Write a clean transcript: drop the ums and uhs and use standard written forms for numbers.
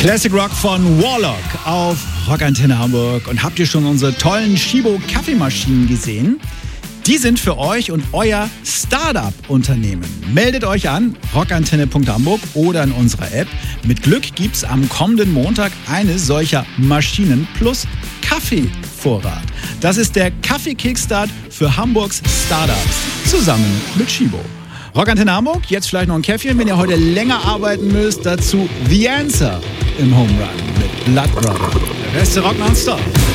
Classic Rock von Warlock auf Rockantenne Hamburg. Und habt ihr schon unsere tollen Shibo Kaffeemaschinen gesehen? Die sind für euch und euer Startup-Unternehmen. Meldet euch an, rockantenne.hamburg oder in unserer App. Mit Glück gibt's am kommenden Montag eine solcher Maschinen plus Kaffeevorrat. Das ist der Kaffee-Kickstart für Hamburgs Startups. Zusammen mit Shibo. Rockantenne Hamburg, jetzt vielleicht noch ein Käffchen, wenn ihr heute länger arbeiten müsst. Dazu The Answer im Home Run mit Blood Brother. Der Rest der Rock nonstop.